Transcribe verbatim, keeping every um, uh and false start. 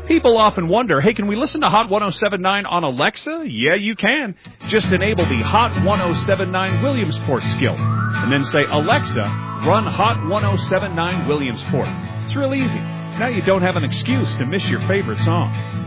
People often wonder, hey, can we listen to Hot ten seventy-nine on Alexa? Yeah, you can. Just enable the Hot ten seventy-nine Williamsport skill, and then say, Alexa, run Hot ten seventy-nine Williamsport. It's real easy. Now you don't have an excuse to miss your favorite song.